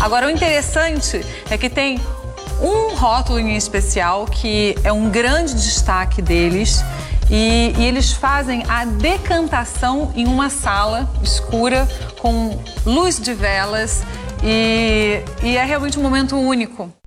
Agora, o interessante é que tem um rótulo em especial que é um grande destaque deles e eles fazem a decantação em uma sala escura com luz de velas e é realmente um momento único.